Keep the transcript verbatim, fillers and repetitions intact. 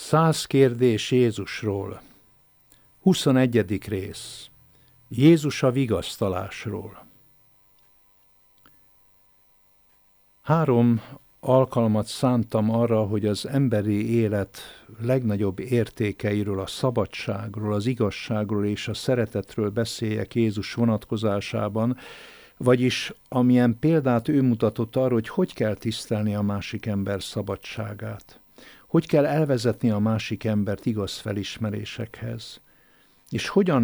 Száz kérdés Jézusról. huszonegyedik rész. Jézus a vigasztalásról. Három alkalmat szántam arra, hogy az emberi élet legnagyobb értékeiről, a szabadságról, az igazságról és a szeretetről beszéljek Jézus vonatkozásában, vagyis amilyen példát ő mutatott arra, hogy hogy kell tisztelni a másik ember szabadságát, hogy kell elvezetni a másik embert igaz felismerésekhez, és hogyan